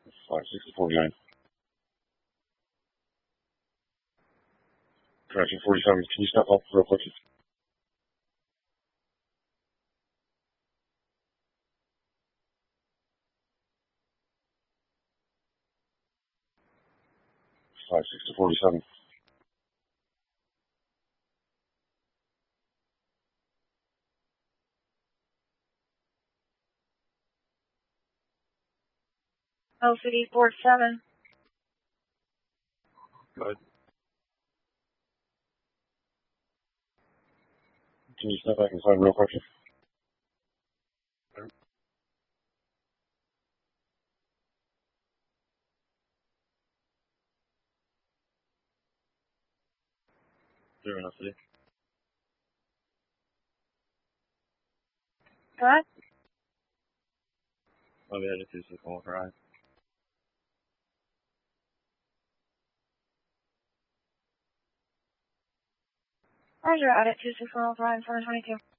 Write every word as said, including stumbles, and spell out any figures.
five six four nine. Correction forty-seven, can you step up real quick? five six forty-seven. L C D four seven. Go ahead. Can you step back inside real quick? Fair enough, today. What? Oh, yeah, this is the call for I. Roger, audit two six one five four twenty two.